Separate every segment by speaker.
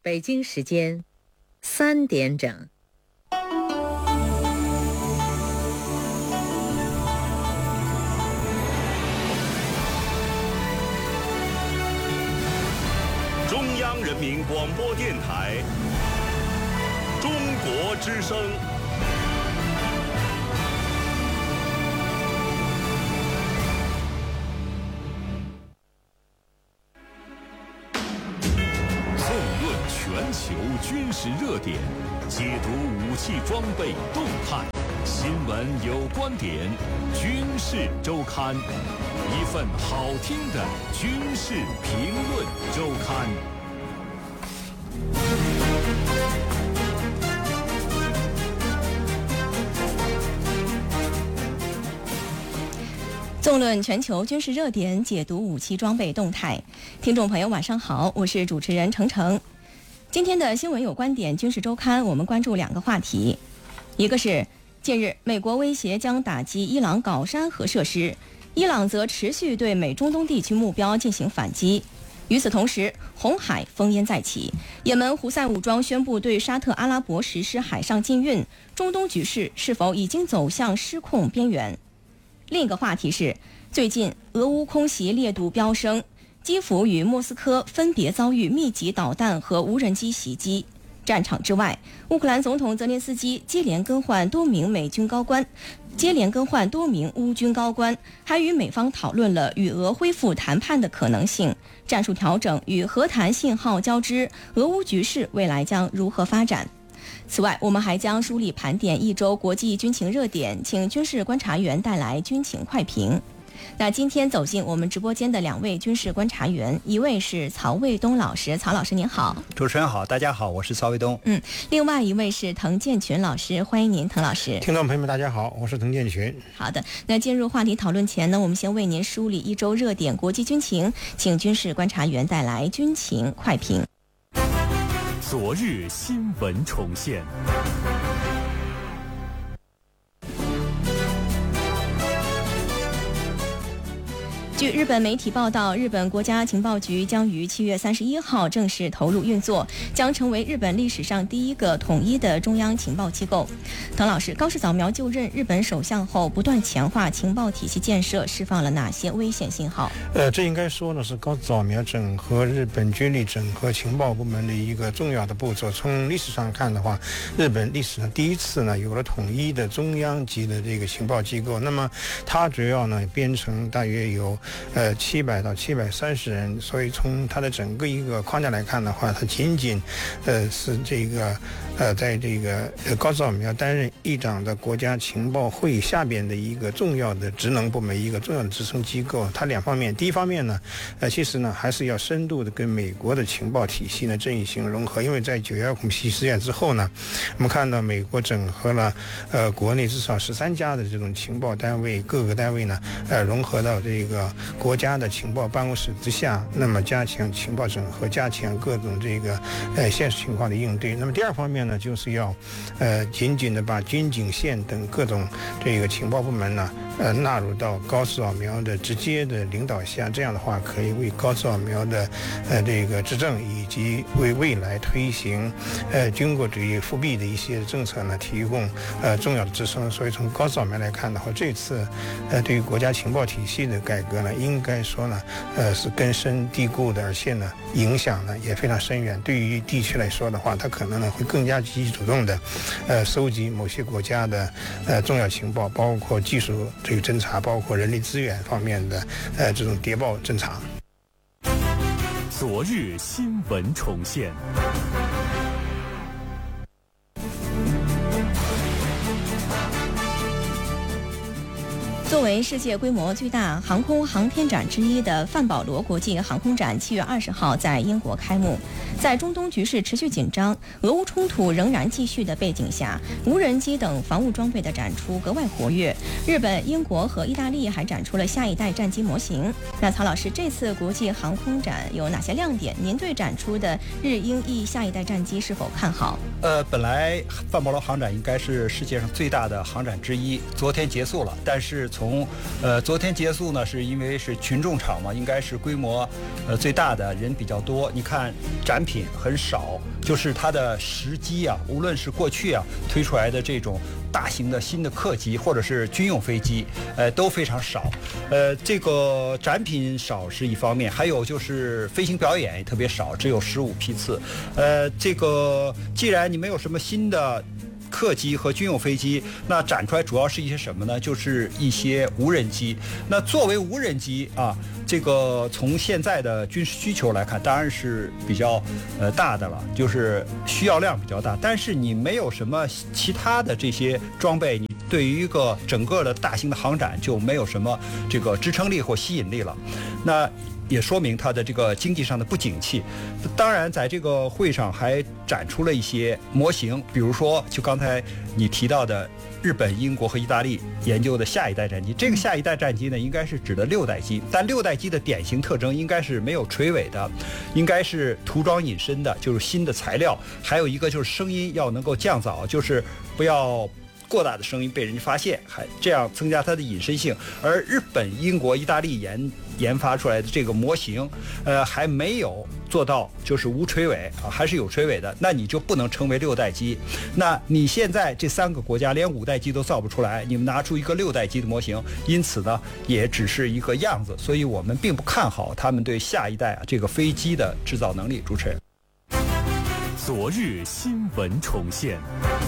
Speaker 1: 北京时间3点整。
Speaker 2: 中央人民广播电台中国之声。
Speaker 3: 纵论全球军事热点，解读武器装备动态，新闻有观点，军事周刊，一份好听的军事评论周刊。
Speaker 4: 纵论全球军事热点，解读武器装备动态。听众朋友晚上好，我是主持人程程。今天的新闻有观点军事周刊，我们关注2个话题。一个是近日美国威胁将打击伊朗镐山核设施，伊朗则持续对美中东地区目标进行反击。与此同时，红海烽烟再起，也门胡塞武装宣布对沙特阿拉伯实施海上禁运，中东局势是否已经走向失控边缘？另一个话题是，最近俄乌空袭烈度飙升，基辅与莫斯科分别遭遇密集导弹和无人机袭击。战场之外，乌克兰总统泽连斯基接连更换多名乌军高官，还与美方讨论了与俄恢复谈判的可能性、战术调整与和谈信号交织，俄乌局势未来将如何发展？此外，我们还将梳理盘点一周国际军情热点，请军事观察员带来军情快评。那今天走进我们直播间的2位军事观察员，一位是曹卫东老师，曹老师您好。
Speaker 5: 主持人好，大家好，我是曹卫东。
Speaker 4: 另外一位是滕建群老师，欢迎您，滕老师。
Speaker 6: 听众朋友们大家好，我是滕建群。
Speaker 4: 好的，那进入话题讨论前呢，我们先为您梳理一周热点国际军情，请军事观察员带来军情快评。
Speaker 3: 昨日新闻重现。
Speaker 4: 据日本媒体报道，日本国家情报局将于7月31号正式投入运作，将成为日本历史上第一个统一的中央情报机构。滕老师，高市早苗就任日本首相后，不断强化情报体系建设，释放了哪些危险信号？
Speaker 6: 这应该说呢是高市早苗整合日本军力、整合情报部门的一个重要的步骤。从历史上看的话，日本历史上第一次呢有了统一的中央级的这个情报机构。那么它主要呢编成大约有700到730人，所以从它的整个一个框架来看的话，它仅仅是这个在这个高市早苗担任议长的国家情报会议下边的一个重要的职能部门，一个重要的支撑机构。它2方面，第一方面呢，其实呢还是要深度的跟美国的情报体系呢阵型融合，因为在9·11恐袭事件之后呢，我们看到美国整合了国内至少13家的这种情报单位，各个单位呢融合到这个国家的情报办公室之下，那么加强情报整合，加强各种这个现实情况的应对。那么第2方面呢，就是要紧紧的把军警线等各种这个情报部门呢纳入到高市早苗的直接的领导下，这样的话可以为高市早苗的这个执政以及为未来推行军国主义复辟的一些政策呢提供重要的支撑。所以从高市早苗来看的话，这次对于国家情报体系的改革呢，应该说呢是根深蒂固的，而且呢影响呢也非常深远。对于地区来说的话，它可能呢会更加积极主动的收集某些国家的重要情报，包括技术这个侦查，包括人力资源方面的这种谍报侦查。
Speaker 3: 昨日新闻重现。
Speaker 4: 作为世界规模最大航空航天展之一的范保罗国际航空展7月20号在英国开幕。在中东局势持续紧张、俄乌冲突仍然继续的背景下，无人机等防务装备的展出格外活跃。日本、英国和意大利还展出了下一代战机模型。那曹老师，这次国际航空展有哪些亮点？您对展出的日英意下一代战机是否看好？
Speaker 5: 本来范保罗航展应该是世界上最大的航展之一，昨天结束了。但是从昨天结束呢，是因为是群众场嘛，应该是规模最大的，人比较多。你看展品品很少，就是它的时机啊，无论是过去啊推出来的这种大型的新的客机或者是军用飞机，都非常少。这个展品少是一方面，还有就是飞行表演也特别少，只有15批次。这个既然你没有什么新的客机和军用飞机，那展出来主要是一些什么呢？就是一些无人机。那作为无人机啊，这个从现在的军事需求来看，当然是比较大的了，就是需要量比较大。但是你没有什么其他的这些装备，你对于一个整个的大型的航展就没有什么这个支撑力或吸引力了。那也说明它的这个经济上的不景气。当然，在这个会上还展出了一些模型，比如说就刚才你提到的日本、英国和意大利研究的下一代战机。这个下一代战机呢，应该是指的6代机，但6代机的典型特征应该是没有垂尾的，应该是涂装隐身的，就是新的材料。还有一个就是声音要能够降噪，就是不要过大的声音被人发现，还这样增加它的隐身性。而日本、英国、意大利研发出来的这个模型，还没有做到就是无垂尾啊，还是有垂尾的，那你就不能称为6代机。那你现在这3个国家连5代机都造不出来，你们拿出一个6代机的模型，因此呢，也只是一个样子，所以我们并不看好他们对下一代啊这个飞机的制造能力。主持人，
Speaker 3: 昨日新闻重现。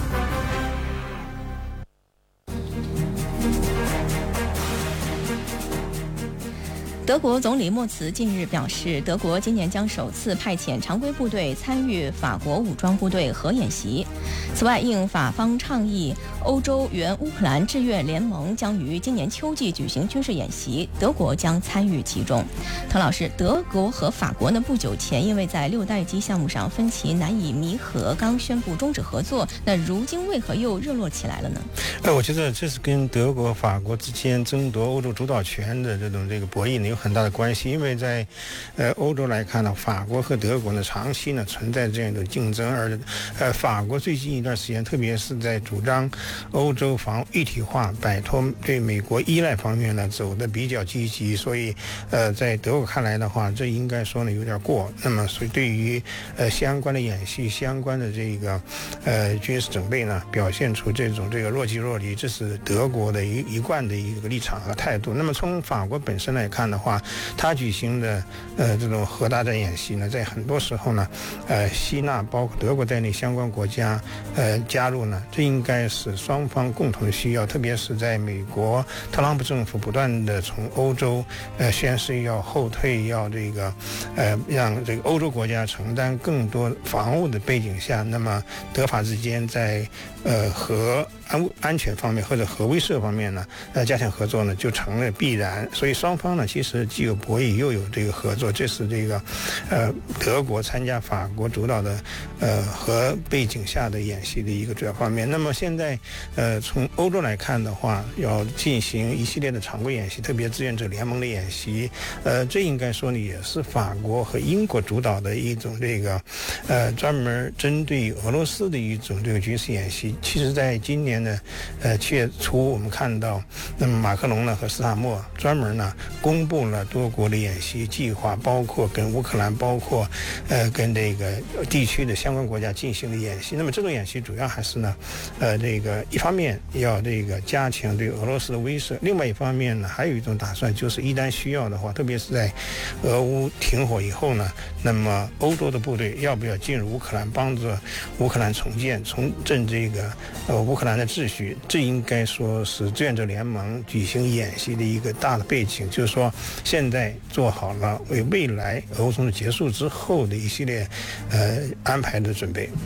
Speaker 4: 德国总理默茨近日表示，德国今年将首次派遣常规部队参与法国武装部队核演习。此外，应法方倡议，欧洲援乌克兰志愿联盟将于今年秋季举行军事演习，德国将参与其中。滕老师，德国和法国呢不久前因为在6代机项目上分歧难以弥合，刚宣布终止合作，那如今为何又热络起来了呢？
Speaker 6: 我觉得这是跟德国、法国之间争夺欧洲主导权的这个博弈呢有很大的关系。因为在欧洲来看呢，法国和德国呢长期呢存在这样的竞争，而法国最近一段时间，特别是在主张欧洲防一体化、摆脱对美国依赖方面呢走得比较积极，所以在德国看来的话，这应该说呢有点过。那么所以对于相关的演习、相关的这个军事准备呢，表现出这个若即若离，这是德国的一贯的一个立场和态度。那么从法国本身来看的话，他举行的这种核大战演习呢，在很多时候呢吸纳包括德国在内相关国家加入呢，这应该是双方共同的需要。特别是在美国特朗普政府不断的从欧洲宣示要后退，要让这个欧洲国家承担更多防务的背景下，那么德法之间在核安全方面或者核威慑方面呢加强合作呢就成了必然。所以双方呢其实既有博弈又有这个合作，这是这个德国参加法国主导的核背景下的演习的一个主要方面。那么现在从欧洲来看的话，要进行一系列的常规演习，特别志愿者联盟的演习，这应该说呢也是法国和英国主导的一种这个专门针对俄罗斯的一种这个军事演习。其实在今年的7月初，我们看到那么马克龙呢和斯塔默专门呢公布了多国的演习计划，包括跟乌克兰，包括跟这个地区的相关国家进行的演习。那么这种演习主要还是呢这个一方面要这个加强对俄罗斯的威慑，另外一方面呢还有一种打算，就是一旦需要的话，特别是在俄乌停火以后呢，那么欧洲的部队要不要进入乌克兰，帮助乌克兰重振这个乌克兰的秩序，这应该说是志愿者联盟举行演习的一个大的背景，就是说现在做好了为未来俄乌冲突结束之后的一系列安排的准备。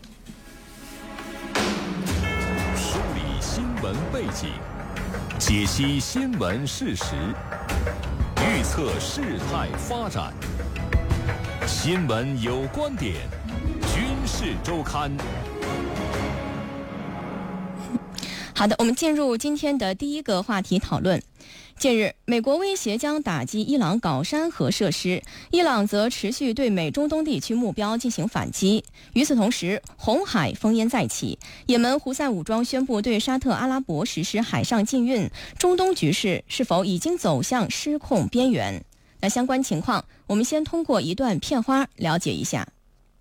Speaker 3: 梳理新闻背景，解析新闻事实，预测事态发展。新闻有观点，军事周刊。
Speaker 4: 好的，我们进入今天的第一个话题讨论。近日，美国威胁将打击伊朗搞山核设施，伊朗则持续对美中东地区目标进行反击。与此同时，红海烽烟再起，也门胡塞武装宣布对沙特阿拉伯实施海上禁运，中东局势是否已经走向失控边缘？那相关情况，我们先通过一段片花了解一下。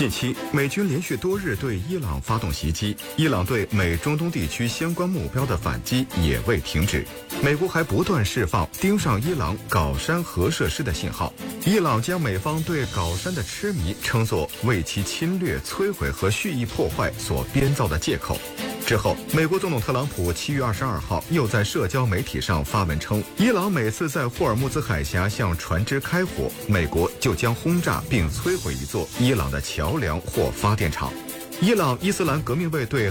Speaker 7: 近期，美军连续多日对伊朗发动袭击，伊朗对美中东地区相关目标的反击也未停止。美国还不断释放盯上伊朗镐山核设施的信号。伊朗将美方对镐山的痴迷称作为其侵略、摧毁和蓄意破坏所编造的借口。之后，美国总统特朗普7月22号又在社交媒体上发文称，伊朗每次在霍尔木兹海峡向船只开火，美国就将轰炸并摧毁一座伊朗的桥梁或发电厂。伊朗伊斯兰革命卫队